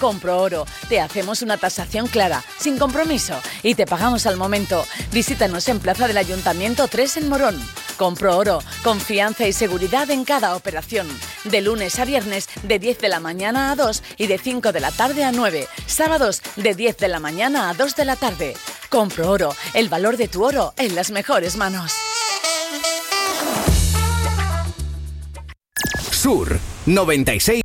Compro Oro. Te hacemos una tasación clara, sin compromiso, y te pagamos al momento. Visítanos en Plaza del Ayuntamiento 3 en Morón. Compro Oro. Confianza y seguridad en cada operación. De lunes a viernes, de 10 de la mañana a 2 y de 5 de la tarde a 9. Sábados, de 10 de la mañana a 2 de la tarde. Compro Oro. El valor de tu oro en las mejores manos. Sur 96.